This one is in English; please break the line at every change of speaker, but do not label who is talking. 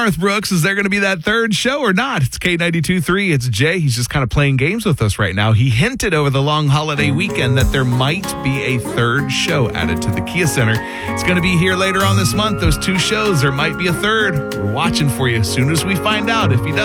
Garth Brooks. Is there going to be that third show or not? It's K92.3. It's Jay. He's just kind of playing games with us right now. He hinted over the long holiday weekend that there might be a third show added to the Kia Center. It's going to be here later on this month. Those two shows, there might be a third. We're watching for you as soon as we find out if he does.